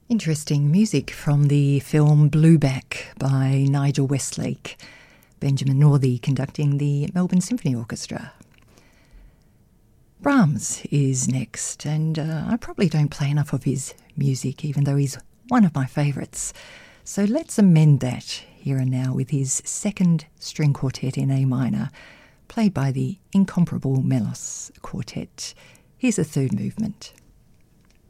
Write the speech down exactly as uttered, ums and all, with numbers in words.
Interesting music from the film Blueback by Nigel Westlake. Benjamin Northey conducting the Melbourne Symphony Orchestra. Brahms is next, and uh, I probably don't play enough of his music, even though he's one of my favourites. So let's amend that here and now with his second string quartet in A minor, played by the incomparable Melos Quartet. Here's the third movement.